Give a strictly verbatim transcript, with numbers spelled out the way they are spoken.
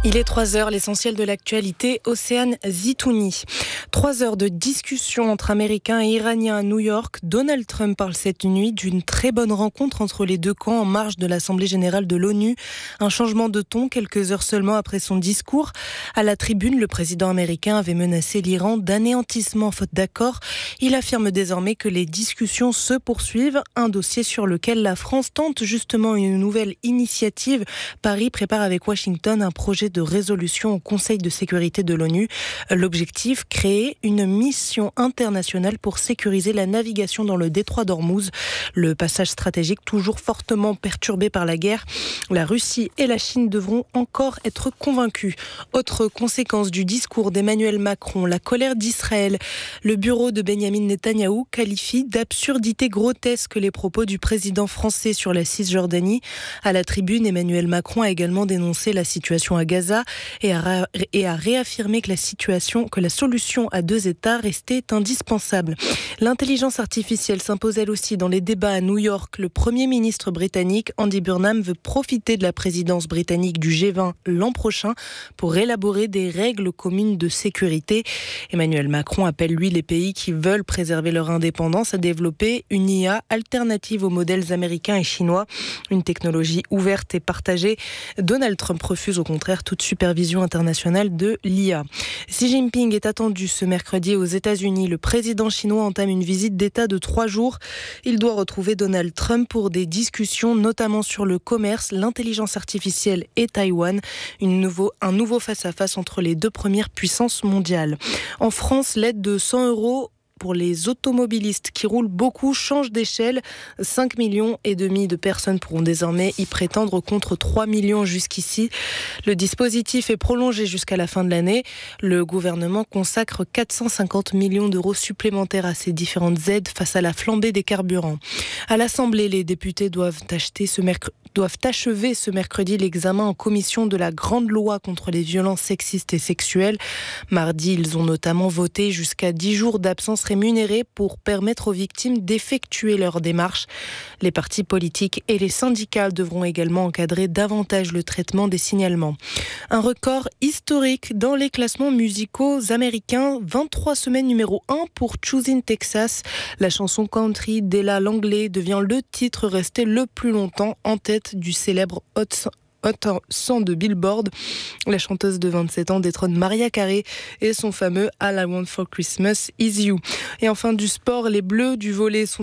Il est trois heures, l'essentiel de l'actualité, Océane Zitouni. Trois heures de discussion entre Américains et Iraniens à New York. Donald Trump parle cette nuit d'une très bonne rencontre entre les deux camps en marge de l'Assemblée générale de l'ONU. Un changement de ton quelques heures seulement après son discours. À la tribune, le président américain avait menacé l'Iran d'anéantissement faute d'accord. Il affirme désormais que les discussions se poursuivent. Un dossier sur lequel la France tente justement une nouvelle initiative. Paris prépare avec Washington un projet de de résolution au Conseil de sécurité de l'ONU. L'objectif, créer une mission internationale pour sécuriser la navigation dans le détroit d'Ormuz. Le passage stratégique toujours fortement perturbé par la guerre. La Russie et la Chine devront encore être convaincus. Autre conséquence du discours d'Emmanuel Macron, la colère d'Israël. Le bureau de Benyamin Netanyahou qualifie d'absurdité grotesque les propos du président français sur la Cisjordanie. À la tribune, Emmanuel Macron a également dénoncé la situation à Gaza et a, et a réaffirmé que la situation, que la solution à deux États restait indispensable. L'intelligence artificielle s'impose elle aussi dans les débats à New York. Le Premier ministre britannique Andy Burnham veut profiter de la présidence britannique du G vingt l'an prochain pour élaborer des règles communes de sécurité. Emmanuel Macron appelle lui les pays qui veulent préserver leur indépendance à développer une I A alternative aux modèles américains et chinois. Une technologie ouverte et partagée. Donald Trump refuse au contraire toute supervision internationale de l'I A. Xi Jinping est attendu ce mercredi aux États-Unis. Le président chinois entame une visite d'État de trois jours. Il doit retrouver Donald Trump pour des discussions, notamment sur le commerce, l'intelligence artificielle et Taïwan. Une nouveau, un nouveau face-à-face entre les deux premières puissances mondiales. En France, l'aide de cent euros pour les automobilistes qui roulent beaucoup change d'échelle. cinq millions et demi de personnes pourront désormais y prétendre contre trois millions jusqu'ici. Le dispositif est prolongé jusqu'à la fin de l'année. Le gouvernement consacre quatre cent cinquante millions d'euros supplémentaires à ces différentes aides face à la flambée des carburants. À l'Assemblée, les députés doivent acheter ce mercredi doivent achever ce mercredi l'examen en commission de la grande loi contre les violences sexistes et sexuelles. Mardi, ils ont notamment voté jusqu'à dix jours d'absence rémunérée pour permettre aux victimes d'effectuer leur démarche. Les partis politiques et les syndicats devront également encadrer davantage le traitement des signalements. Un record historique dans les classements musicaux américains. vingt-trois semaines numéro un pour Choosing Texas. La chanson country d'Ella Langley devient le titre resté le plus longtemps en tête du célèbre Hot cent de Billboard. La chanteuse de vingt-sept ans détrône Mariah Carey et son fameux All I Want for Christmas Is You. Et enfin du sport, les Bleus du volley sont